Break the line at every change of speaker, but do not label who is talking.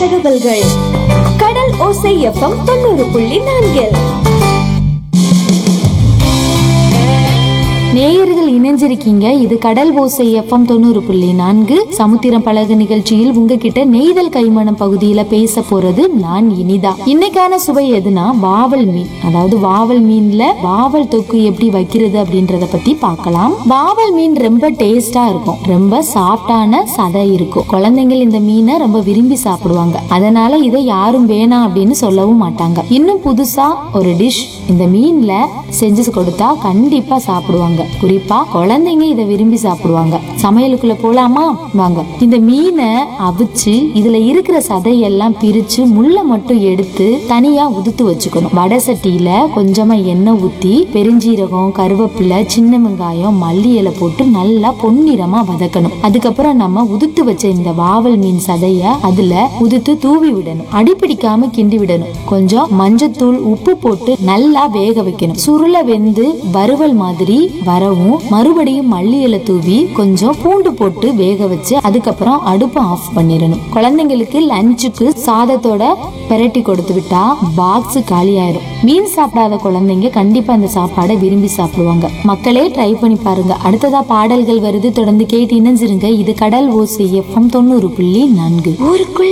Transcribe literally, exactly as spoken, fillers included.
தகவல்கள் கடல் ஓசை எஃப்எம் தொண்ணூறு புள்ளி நான்கில்.
நேயர்கள் இணைஞ்சிருக்கீங்க. இது கடல் ஓசை எஃப்எம் தொண்ணூறு புள்ளி நான்கு சமுத்திரம் பழகு நிகழ்ச்சியில் உங்ககிட்ட நெய்தல் கைமணம் பகுதியில பேச போறது நான் இனிதா. இன்னைக்கான சுவை எதுனா வாவல் மீன். அதாவது வாவல் மீன்ல வாவல் தொக்கு எப்படி வைக்கிறது அப்படின்றத பத்தி பார்க்கலாம். வாவல் மீன் ரொம்ப டேஸ்டா இருக்கும், ரொம்ப சாஃப்டான சதை இருக்கும். குழந்தைகள் இந்த மீனை ரொம்ப விரும்பி சாப்பிடுவாங்க. அதனால இதை யாரும் வேணாம் அப்படின்னு சொல்லவும் மாட்டாங்க. இன்னும் புதுசா ஒரு டிஷ் இந்த மீன்ல செஞ்சு கொடுத்தா கண்டிப்பா சாப்பிடுவாங்க. குறிப்பா குழந்தைங்க இதை விரும்பி சாப்பிடுவாங்க. சமையலுக்குள்ள போலாமா வாங்க. இந்த மீனை அவிச்சு இதுல இருக்கிற சதையெல்லாம் பிரிச்சு முள்ள மட்டும் எடுத்து தனியா உதுத்து வச்சுக்கணும். வடை சட்டியில கொஞ்சமா எண்ணெய் ஊத்தி பெருஞ்சீரகம், கருவேப்பிலை, சின்ன வெங்காயம், மல்லி இலை போட்டு நல்லா பொன்னிறமா வதக்கணும். அதுக்கப்புறம் நம்ம உதுத்து வச்ச இந்த வாவல் மீன் சதைய அதுல உதுத்து தூவி விடணும். அடிப்பிடிக்காம கிண்டி விடணும். கொஞ்சம் மஞ்சத்தூள், உப்பு போட்டு நல்லா வேக வைக்கணும். சுருள வெந்து வறுவல் மாதிரி வரவும் மறுபடியும் மல்லி இலை தூவி கொஞ்சம் பூண்டு போட்டு வேக வச்சு அதுக்கப்புறம் அடுப்பை ஆஃப் பண்ணிடணும். குழந்தைங்களுக்கு லஞ்சுக்கு சாதத்தோட பெரட்டி கொடுத்து விட்டா பாக்ஸ் காலி ஆயிரும். மீன் சாப்பிடாத குழந்தைங்க கண்டிப்பா அந்த சாப்பாடை விரும்பி சாப்பிடுவாங்க. மக்களே ட்ரை பண்ணி பாருங்க. அடுத்ததா பாடல்கள் வருது, தொடர்ந்து கேட்டு இணைஞ்சிருங்க. இது கடல் ஓசை எஃப்எம் தொண்ணூறு புள்ளி நான்கு.
ஊருக்குள்ள